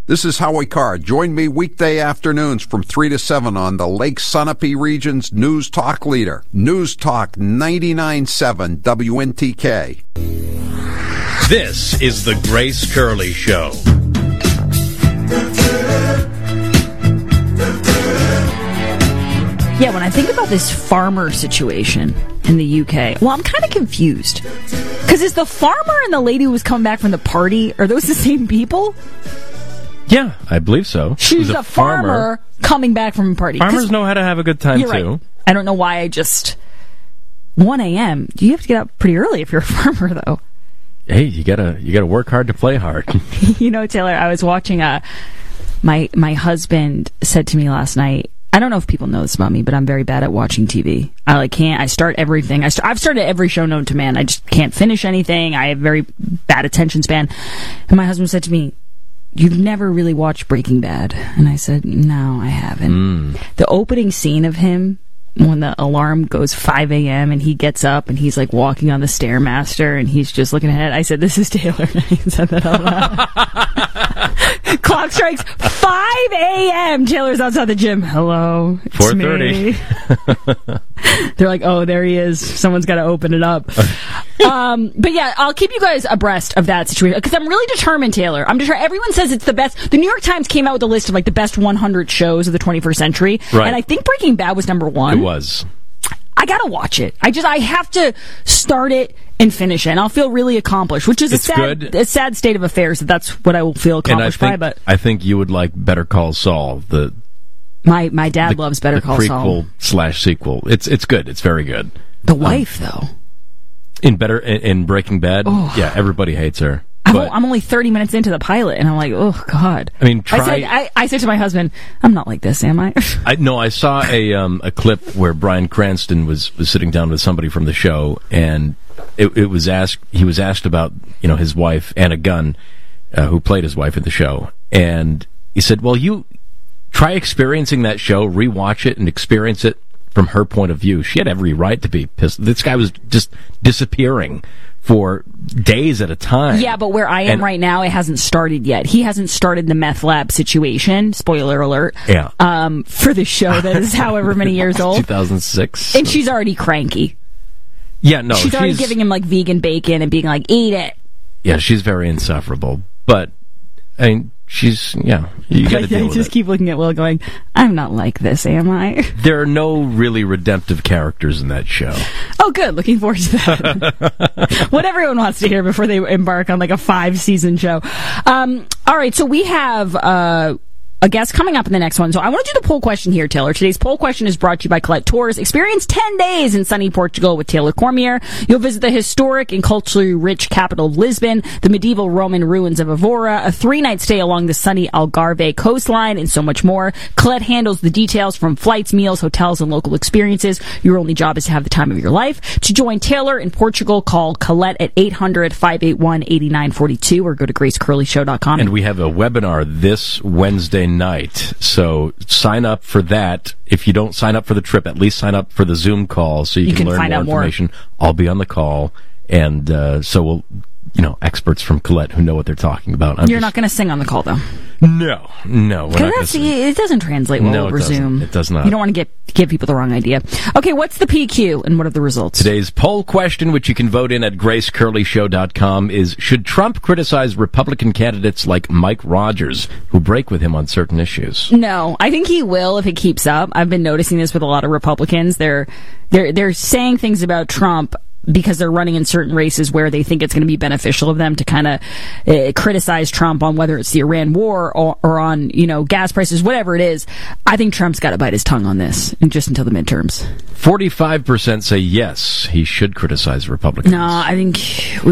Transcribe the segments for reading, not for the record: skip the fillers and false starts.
This is Howie Carr. Join me weekday afternoons from 3 to 7 on the Lake Sunapee region's News Talk leader. News Talk 99.7 WNTK. This is the Grace Curley Show. Yeah, when I think about this farmer situation in the UK, well, I'm kind of confused. Because is the farmer and the lady who was coming back from the party, are those the same people? Yeah, I believe so. She's a farmer coming back from a party. Farmers know how to have a good time, you're too. Right. I don't know why 1 a.m. You have to get up pretty early if you're a farmer, though. Hey, you gotta work hard to play hard. You know, Taylor, I was watching my husband said to me last night, I don't know if people know this about me, but I'm very bad at watching TV. I start everything. I've started every show known to man. I just can't finish anything. I have very bad attention span. And my husband said to me, "You've never really watched Breaking Bad." And I said, "No, I haven't." The opening scene of him, when the alarm goes 5 a.m. and he gets up and he's like walking on the Stairmaster and he's just looking ahead. I said, "This is Taylor." And I said that out loud. Clock strikes 5 a.m. Taylor's outside the gym. Hello, it's 4:30. They're like, "Oh, there he is. Someone's got to open it up." But yeah, I'll keep you guys abreast of that situation because I'm really determined, Taylor. I'm determined. Everyone says it's the best. The New York Times came out with a list of like the best 100 shows of the 21st century, right. And I think Breaking Bad was number one. It was. I gotta watch it. I have to start it and finish it, and I'll feel really accomplished, which is a sad state of affairs. That's what I will feel accomplished by. But I think you would like Better Call Saul. My dad loves Better Call Saul. Prequel/sequel. It's good. It's very good. The wife, though. In Breaking Bad, yeah, everybody hates her. I'm only 30 minutes into the pilot, and I'm like, oh, God. I mean, I said to my husband, I'm not like this, am I? I saw a clip where Bryan Cranston was sitting down with somebody from the show, and he was asked about, his wife, Anna Gunn, who played his wife in the show, and he said, well, you try experiencing that show, rewatch it, and experience it from her point of view. She had every right to be pissed. This guy was just disappearing for days at a time. Yeah, but where I am right now, it hasn't started yet. He hasn't started the meth lab situation, spoiler alert, for the show that is however many years old. 2006. And she's already cranky. Yeah, no. She's already giving him like vegan bacon and being like, eat it. Yeah, she's very insufferable. But, I mean, you got to deal with it. I just keep looking at Will going, I'm not like this, am I? There are no really redemptive characters in that show. Oh, good. Looking forward to that. What everyone wants to hear before they embark on like a 5-season show. All right, so we have a guest coming up in the next one. So I want to do the poll question here, Taylor. Today's poll question is brought to you by Colette Tours. Experience 10 days in sunny Portugal with Taylor Cormier. You'll visit the historic and culturally rich capital of Lisbon, the medieval Roman ruins of Evora, a 3-night stay along the sunny Algarve coastline, and so much more. Colette handles the details from flights, meals, hotels, and local experiences. Your only job is to have the time of your life. To join Taylor in Portugal, call Colette at 800-581-8942 or go to gracecurleyshow.com. And we have a webinar this Wednesday night, so sign up for that. If you don't sign up for the trip, at least sign up for the Zoom call so you can learn more information. I'll be on the call, and so we'll, experts from Colette who know what they're talking about. You're not going to sing on the call, though. No. It doesn't translate well over Zoom. It does not. You don't want to give people the wrong idea. Okay, what's the PQ and what are the results? Today's poll question, which you can vote in at gracecurleyshow.com, is should Trump criticize Republican candidates like Mike Rogers who break with him on certain issues? No, I think he will if it keeps up. I've been noticing this with a lot of Republicans. They're saying things about Trump because they're running in certain races where they think it's going to be beneficial of them to kind of criticize Trump on whether it's the Iran war or on, gas prices, whatever it is. I think Trump's got to bite his tongue on this just until the midterms. 45% say yes, he should criticize Republicans. No, I think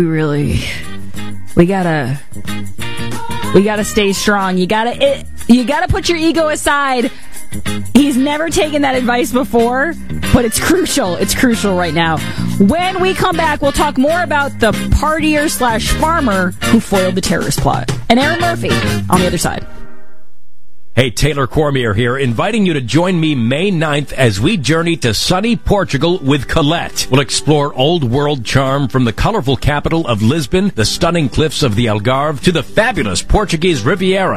we gotta stay strong. You gotta put your ego aside. He's never taken that advice before, but it's crucial. It's crucial right now. When we come back, we'll talk more about the partier/farmer who foiled the terrorist plot. And Aaron Murphy on the other side. Hey, Taylor Cormier here, inviting you to join me May 9th as we journey to sunny Portugal with Colette. We'll explore old world charm from the colorful capital of Lisbon, the stunning cliffs of the Algarve, to the fabulous Portuguese Riviera.